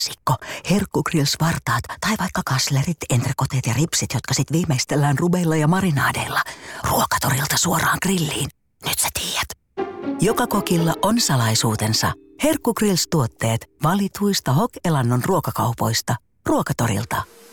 Sikko, herkkugrilsvartaat tai vaikka kaslerit, entrekoteet ja ripsit, jotka sit viimeistellään rubeilla ja marinaadeilla. Ruokatorilta suoraan grilliin. Nyt sä tiedät. Joka kokilla on salaisuutensa. Herkkugrills-tuotteet valituista Hok-elannon ruokakaupoista. Ruokatorilta.